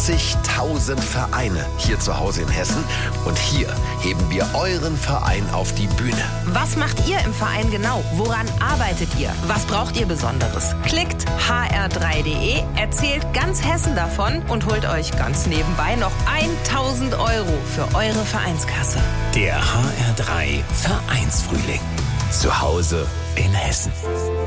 40.000 Vereine hier zu Hause in Hessen. Und hier heben wir euren Verein auf die Bühne. Was macht ihr im Verein genau? Woran arbeitet ihr? Was braucht ihr Besonderes? Klickt hr3.de, erzählt ganz Hessen davon und holt euch ganz nebenbei noch 1.000 € für eure Vereinskasse. Der HR3 Vereinsfrühling. Zu Hause in Hessen.